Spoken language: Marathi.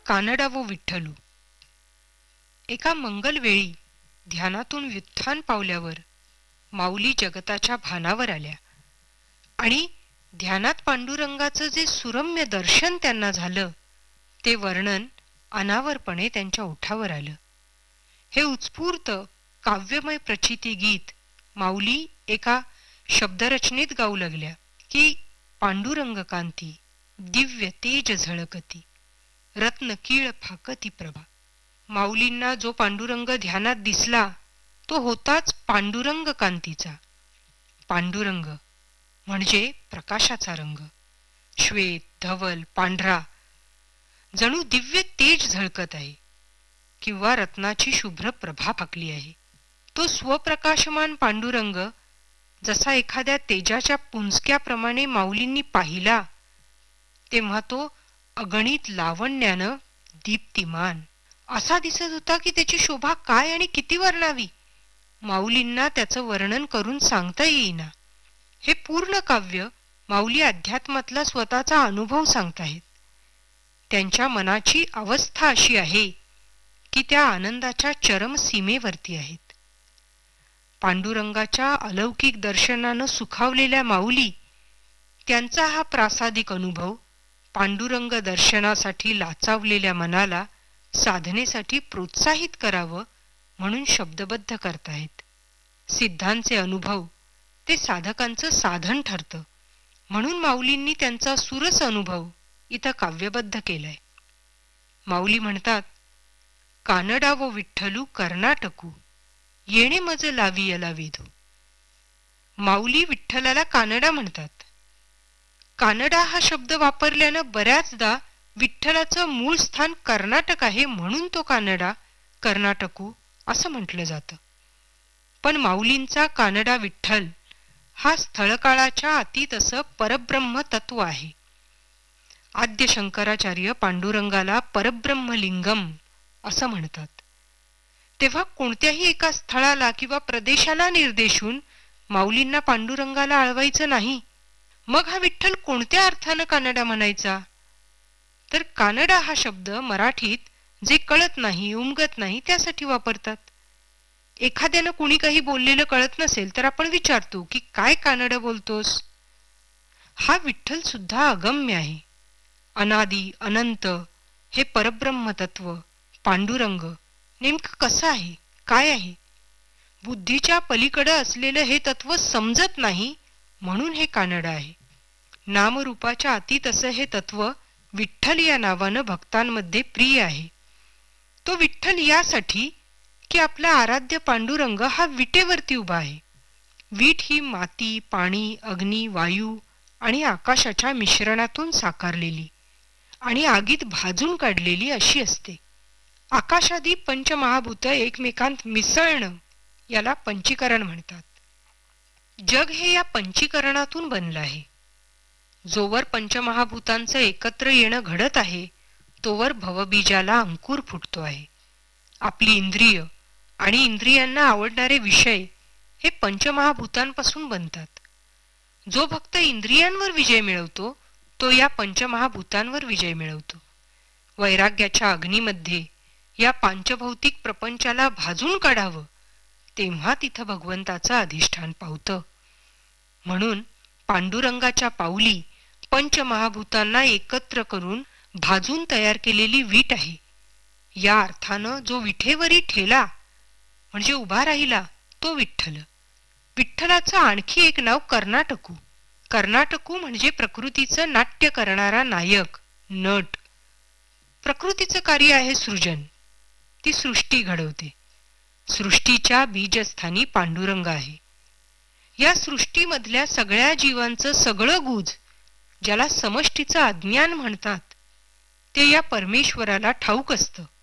कानडा व विठ्ठलू. एका मंगलवेळी ध्यानातून व्युत्थान पावल्यावर माऊली जगताच्या भानावर आल्या आणि ध्यानात पांडुरंगाचं जे सुरम्य दर्शन त्यांना झालं ते वर्णन अनावरपणे त्यांच्या ओठावर आलं. हे उत्स्फूर्त काव्यमय प्रचिती गीत माऊली एका शब्दरचनेत गाऊ लागल्या की पांडुरंग कांती दिव्य तेज झळकती रत्न कीळ फाकती प्रभा. माऊलींना जो पांडुरंग ध्यानात दिसला तो होताच पांडुरंग कांतीचा. पांडुरंग म्हणजे प्रकाशाचा रंग, श्वेत धवल पांढरा, जणू दिव्य तेज झळकत आहे किंवा रत्नाची शुभ्र प्रभा फाकली आहे. तो स्वप्रकाशमान पांडुरंग जसा एखाद्या तेजाच्या पुंजक्याप्रमाणे माऊलींनी पाहिला तेव्हा तो अगणित लावण्यानं दीप्तिमान असा दिसत होता की त्याची शोभा काय आणि किती वर्णावी. माऊलींना त्याचं वर्णन करून सांगता येईना. हे पूर्ण काव्य माऊली अध्यात्मातला स्वतःचा अनुभव सांगताहेत. त्यांच्या मनाची अवस्था अशी आहे की त्या आनंदाच्या चरम सीमेवरती आहेत. पांडुरंगाच्या अलौकिक दर्शनानं सुखावलेल्या माऊली त्यांचा हा प्रासादिक अनुभव पांडुरंग दर्शनासाठी लाचावलेल्या मनाला साधनेसाठी प्रोत्साहित करावं म्हणून शब्दबद्ध करताहेत. सिद्धांचे अनुभव ते साधकांचं साधन ठरतं म्हणून माऊलींनी त्यांचा सुरस अनुभव इथं काव्यबद्ध केलाय. माऊली म्हणतात, कानडा व विठ्ठलू कर्नाटकू येणे मज लावियला वेधू. माऊली विठ्ठलाला कानडा म्हणतात. कानडा हा शब्द वापरल्यानं बऱ्याचदा विठ्ठलाचं मूळ स्थान कर्नाटक आहे म्हणून तो कानडा कर्नाटकू असं म्हटलं जातं. पण माऊलींचा कानडा विठ्ठल हा स्थळकाळाच्या अतीत असं परब्रह्म तत्व आहे. आद्य शंकराचार्य पांडुरंगाला परब्रह्मलिंगम असं म्हणतात. तेव्हा कोणत्याही एका स्थळाला किंवा प्रदेशाला निर्देशून माऊलींना पांडुरंगाला आळवायचं नाही. मग हा विठ्ठल कोणत्या अर्थानं कानडा म्हणायचा? तर कानडा हा शब्द मराठीत जे कळत नाही उमगत नाही त्यासाठी वापरतात. एखाद्यानं कुणी काही बोललेलं कळत नसेल तर आपण विचारतो की काय कानड बोलतोस. हा विठ्ठल सुद्धा अगम्य आहे. अनादी अनंत हे परब्रह्म तत्व पांडुरंग नेमकं कसं आहे काय आहे? बुद्धीच्या पलीकडं असलेलं हे तत्व समजत नाही म्हणून हे कानड आहे. नामरूपाच्या अतीत असं हे तत्व विठ्ठल या नावानं भक्तांमध्ये प्रिय आहे. तो विठ्ठल यासाठी की आपला आराध्य पांडुरंग हा विटेवरती उभा आहे. वीट ही माती पाणी अग्नी वायू आणि आकाशाच्या मिश्रणातून साकारलेली आणि आगीत भाजून काढलेली अशी असते. आकाशादी पंचमहाभूत एकमेकांत मिसळणं याला पंचीकरण म्हणतात. जग हे या पंचीकरणातून बनलं आहे. जोवर पंचमहाभूतांचं एकत्र येणं घडत आहे तोवर भवबीजाला अंकुर फुटतो आहे. आपली इंद्रिय आणि इंद्रियांना आवडणारे विषय हे पंचमहाभूतांपासून बनतात. जो भक्त इंद्रियांवर विजय मिळवतो तो या पंचमहाभूतांवर विजय मिळवतो. वैराग्याच्या अग्नीमध्ये या पांचभौतिक प्रपंचाला भाजून काढावं तेव्हा तिथं भगवंताचं अधिष्ठान पावतं. म्हणून पांडुरंगाच्या पाऊली पंचमहाभूतांना एकत्र करून भाजून तयार केलेली वीट आहे. या अर्थानं जो विठेवरी ठेला म्हणजे उभा राहिला तो विठ्ठल. विठ्ठलाचं आणखी एक नाव कर्नाटकू. कर्नाटकू म्हणजे प्रकृतीचं नाट्य करणारा नायक नट. प्रकृतीचं कार्य आहे सृजन. ती सृष्टी घडवते. सृष्टीच्या बीजस्थानी पांडुरंग आहे. या सृष्टीमधल्या सगळ्या जीवांचं सगळं गुज ज्याला समष्टीचं अज्ञान म्हणतात ते या परमेश्वराला ठाऊक असतं.